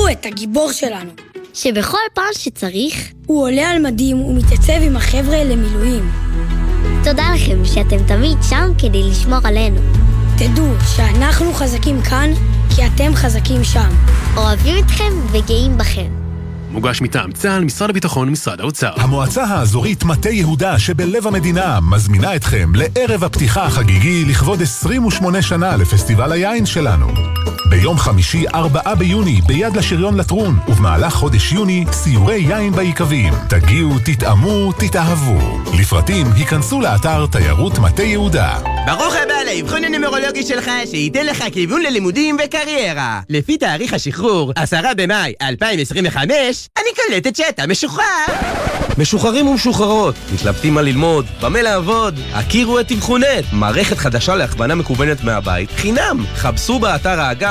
תראו את הגיבור שלנו. שבכל פעם שצריך, הוא עולה על מדים ומתייצב עם החבר'ה למילואים. תודה לכם שאתם תמיד שם כדי לשמור עלינו. תדעו שאנחנו חזקים כאן, כי אתם חזקים שם. אוהבים אתכם וגאים בכם. מוגש מטעם צה"ל, משרד הביטחון, משרד האוצר. המועצה האזורית מטה יהודה שבלב המדינה מזמינה אתכם לערב הפתיחה החגיגי לכבוד 28 שנה לפסטיבל היין שלנו. ביום חמישי 4 ביוני ביד לשריון לטרון, ובמהלך חודש יוני סיורי יין בעיקבים. תגיעו, תתאמו, תתאהבו. לפרטים היכנסו לאתר תיירות מטה יהודה. ברוך הבא לאבחון הנומרולוגי שלך שייתן לך כיוון ללימודים וקריירה. לפי תאריך השחרור, 10 במאי 2025, אני קולטת שאתה משוחרר. משוחררים ומשוחררות, מתלבטים מה ללמוד, במה לעבוד, הכירו את אבחונת, מערכת חדשה להכוונה מקוונת מהבית, חינם. חפשו באתר האגף